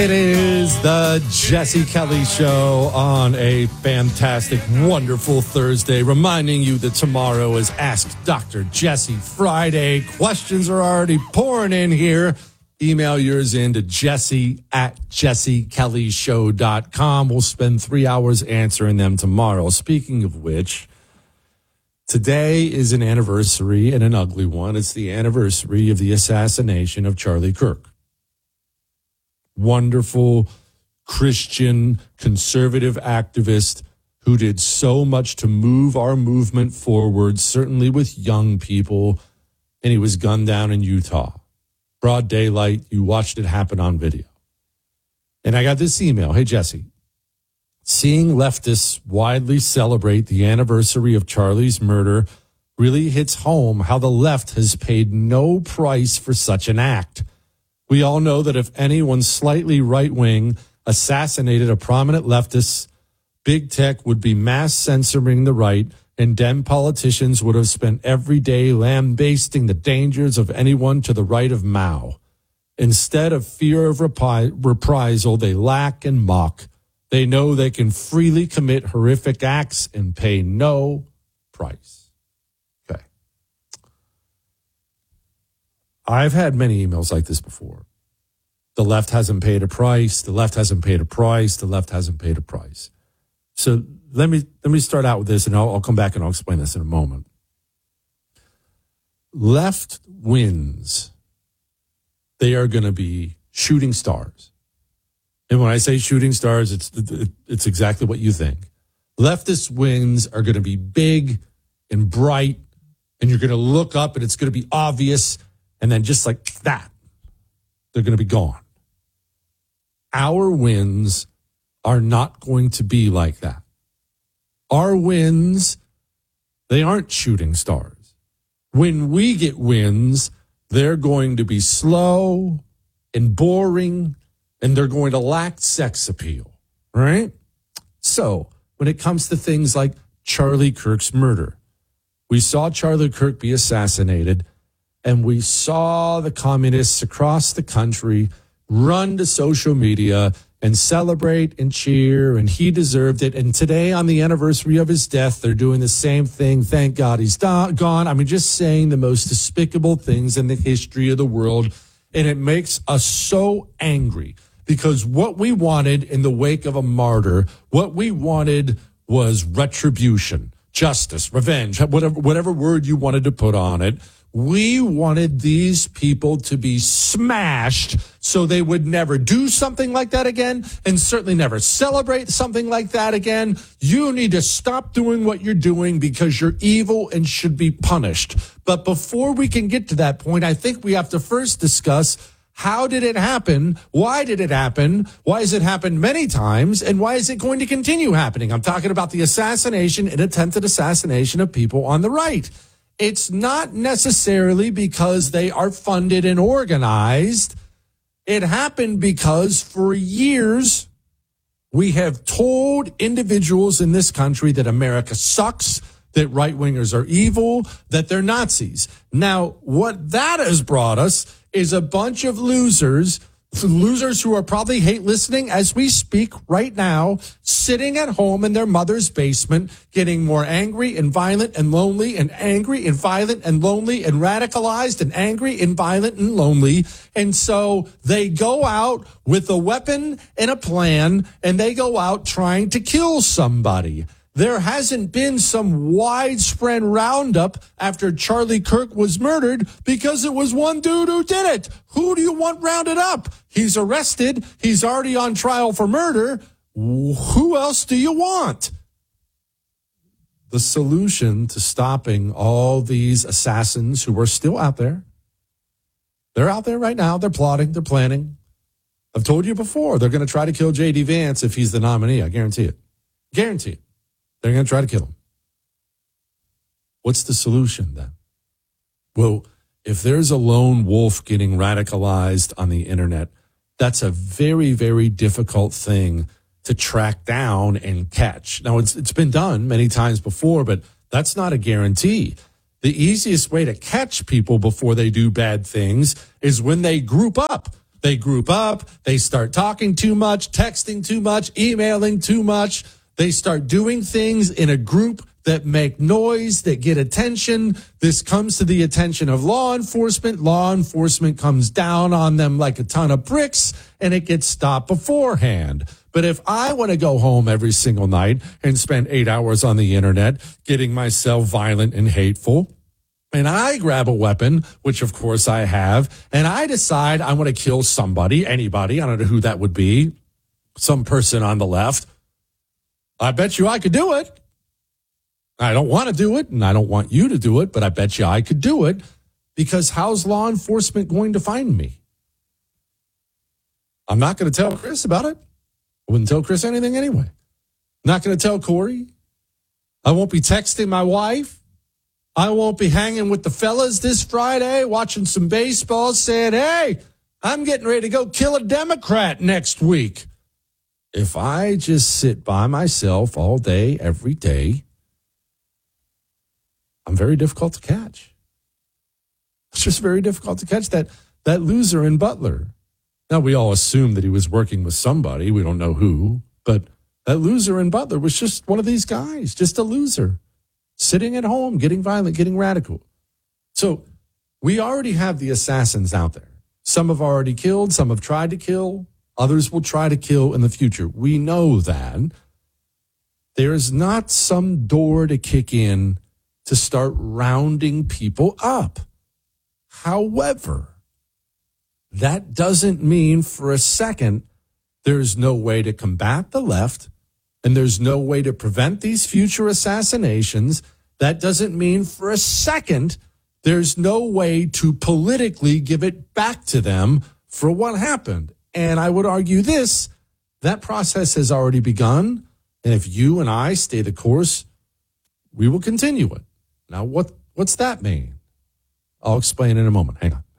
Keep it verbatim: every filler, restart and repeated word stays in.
It is the Jesse Kelly Show on a fantastic, wonderful Thursday, reminding you that tomorrow is Ask Doctor Jesse Friday. Questions are already pouring in here. Email yours in to jesse at jesse kelly show dot com. We'll spend three hours answering them tomorrow. Speaking of which, today is an anniversary and an ugly one. It's the anniversary of the assassination of Charlie Kirk. Wonderful Christian conservative activist who did so much to move our movement forward, certainly with young people, and he was gunned down in Utah. Broad daylight, you watched it happen on video. And I got this email. Hey, Jesse, seeing leftists widely celebrate the anniversary of Charlie's murder really hits home how the left has paid no price for such an act. We all know that if anyone slightly right-wing assassinated a prominent leftist, big tech would be mass censoring the right, and Dem politicians would have spent every day lambasting the dangers of anyone to the right of Mao. Instead of fear of repri- reprisal, they lack and mock. They know they can freely commit horrific acts and pay no price. Okay. I've had many emails like this before. The left hasn't paid a price. The left hasn't paid a price. The left hasn't paid a price. So let me let me start out with this, and I'll, I'll come back and I'll explain this in a moment. Left wins. They are going to be shooting stars. And when I say shooting stars, it's it's exactly what you think. Leftist wins are going to be big and bright, and you're going to look up and it's going to be obvious, and then just like that, they're going to be gone. Our wins are not going to be like that. Our wins, they aren't shooting stars. When we get wins, they're going to be slow and boring, and they're going to lack sex appeal, right? So when it comes to things like Charlie Kirk's murder, we saw Charlie Kirk be assassinated, and we saw the communists across the country run to social media and celebrate and cheer, and he deserved it. And today, on the anniversary of his death, they're doing the same thing. Thank God he's do- gone. I mean, just saying the most despicable things in the history of the world. And it makes us so angry because what we wanted in the wake of a martyr, what we wanted was retribution, justice, revenge, whatever, whatever word you wanted to put on it. We wanted these people to be smashed so they would never do something like that again, and certainly never celebrate something like that again. You need to stop doing what you're doing because you're evil and should be punished. But before we can get to that point, I think we have to first discuss, how did it happen? Why did it happen? Why has it happened many times? And why is it going to continue happening? I'm talking about the assassination and attempted assassination of people on the right. It's not necessarily because they are funded and organized. It happened because for years we have told individuals in this country that America sucks, that right-wingers are evil, that they're Nazis. Now, what that has brought us is a bunch of losers, losers who are probably hate listening as we speak right now, sitting at home in their mother's basement, getting more angry and violent and lonely and angry and violent and lonely and radicalized and angry and violent and lonely. And so they go out with a weapon and a plan, and they go out trying to kill somebody. There hasn't been some widespread roundup after Charlie Kirk was murdered because it was one dude who did it. Who do you want rounded up? He's arrested. He's already on trial for murder. Who else do you want? The solution to stopping all these assassins who are still out there, they're out there right now. They're plotting. They're planning. I've told you before, they're going to try to kill J D. Vance if he's the nominee. I guarantee it. Guarantee it. They're going to try to kill him. What's the solution then? Well, if there's a lone wolf getting radicalized on the internet, that's a very, very difficult thing to track down and catch. Now, it's it's been done many times before, but that's not a guarantee. The easiest way to catch people before they do bad things is when they group up. They group up. They start talking too much, texting too much, emailing too much. They start doing things in a group that make noise, that get attention. This comes to the attention of law enforcement. Law enforcement comes down on them like a ton of bricks, and it gets stopped beforehand. But if I want to go home every single night and spend eight hours on the internet getting myself violent and hateful, and I grab a weapon, which of course I have, and I decide I want to kill somebody, anybody, I don't know who that would be, some person on the left, I bet you I could do it. I don't want to do it, and I don't want you to do it, but I bet you I could do it, because how's law enforcement going to find me? I'm not going to tell Chris about it. I wouldn't tell Chris anything anyway. Not going to tell Corey. I won't be texting my wife. I won't be hanging with the fellas this Friday, watching some baseball, saying, hey, I'm getting ready to go kill a Democrat next week. If I just sit by myself all day, every day, I'm very difficult to catch. It's just very difficult to catch that, that loser in Butler. Now, we all assume that he was working with somebody. We don't know who. But that loser in Butler was just one of these guys, just a loser, sitting at home, getting violent, getting radical. So we already have the assassins out there. Some have already killed. Some have tried to kill. Others will try to kill in the future. We know that. There is not some door to kick in to start rounding people up. However, that doesn't mean for a second there's no way to combat the left and there's no way to prevent these future assassinations. That doesn't mean for a second there's no way to politically give it back to them for what happened. And I would argue this, that process has already begun. And if you and I stay the course, we will continue it. Now, what, what's that mean? I'll explain in a moment. Hang on.